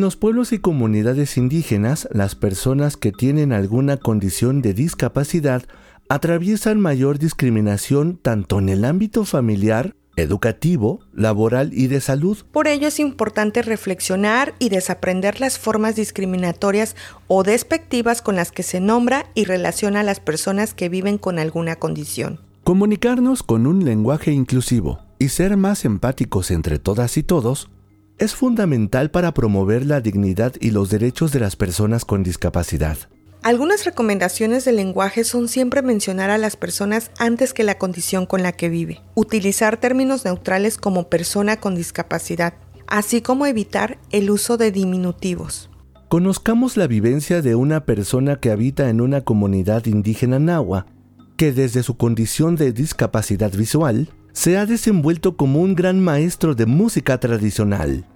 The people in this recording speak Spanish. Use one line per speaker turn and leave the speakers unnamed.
los pueblos y comunidades indígenas, las personas que tienen alguna condición de discapacidad atraviesan mayor discriminación tanto en el ámbito familiar, educativo, laboral y de salud.
Por ello es importante reflexionar y desaprender las formas discriminatorias o despectivas con las que se nombra y relaciona a las personas que viven con alguna condición.
Comunicarnos con un lenguaje inclusivo y ser más empáticos entre todas y todos es fundamental para promover la dignidad y los derechos de las personas con discapacidad.
Algunas recomendaciones del lenguaje son siempre mencionar a las personas antes que la condición con la que vive, utilizar términos neutrales como persona con discapacidad, así como evitar el uso de diminutivos.
Conozcamos la vivencia de una persona que habita en una comunidad indígena nahua, que desde su condición de discapacidad visual, se ha desenvuelto como un gran maestro de música tradicional.